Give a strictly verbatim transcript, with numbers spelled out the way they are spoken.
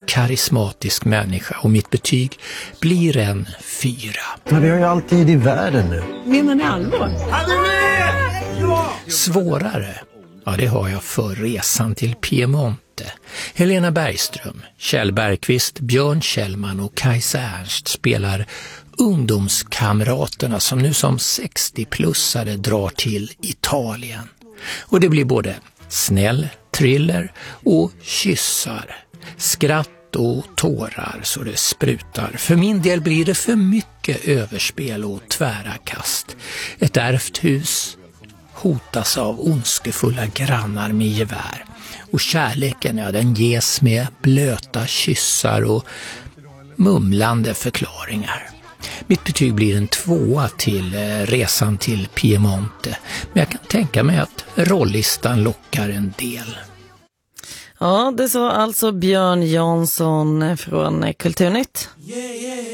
karismatisk människa och mitt betyg blir en fyra. Men vi har ju alltid i världen nu. Menar ni allvar? Svårare? Ja, det har jag för Resan till Piemonte. Helena Bergström, Kjell Bergqvist, Björn Kjellman och Kajsa Ernst spelar ungdomskamraterna som nu som sextio-plussare drar till Italien. Och det blir både snäll thriller och kyssar, skratt och tårar så det sprutar. För min del blir det för mycket överspel och tvära kast. Ett ärvt hus hotas av ondskefulla grannar med gevär. Och kärleken, ja, den ges med blöta kyssar och mumlande förklaringar. Mitt betyg blir en tvåa till eh, Resan till Piemonte. Men jag kan tänka mig att rollistan lockar en del. Ja, det sa alltså Björn Jansson från Kulturnytt.